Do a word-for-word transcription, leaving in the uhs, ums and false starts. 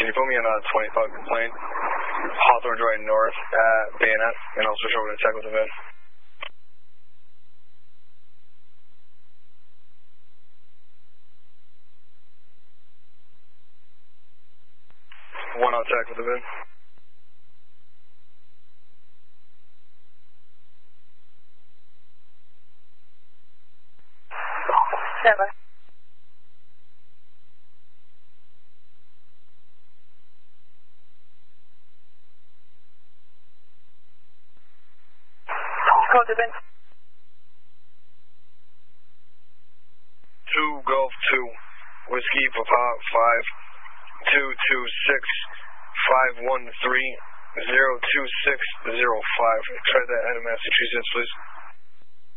you put me on a twenty-five plane? Hawthorne's right north at Bayonet, and I'll switch over to check with the vid. One out check with the vid. Never. Code to bin. Two Gulf two, Whiskey Papa five, two two six five one three zero two six zero five. Try that out of Massachusetts, please.